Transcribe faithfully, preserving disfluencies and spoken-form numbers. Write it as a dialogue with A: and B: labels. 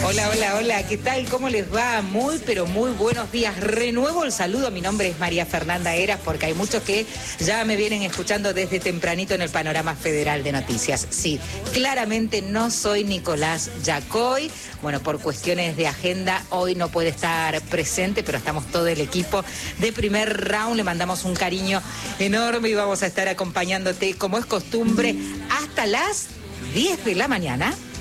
A: Hola, hola, hola, ¿qué tal? ¿Cómo les va? Muy, pero muy buenos días. Renuevo el saludo, mi nombre es María Fernanda Heras, porque hay muchos que ya me vienen escuchando desde tempranito en el Panorama Federal de Noticias. Sí, claramente no soy Nicolás Yacoy. Bueno, por cuestiones de agenda, hoy no puede estar presente, pero estamos todo el equipo de Primer Round. Le mandamos un cariño enorme y vamos a estar acompañándote, como es costumbre, hasta las diez de la mañana.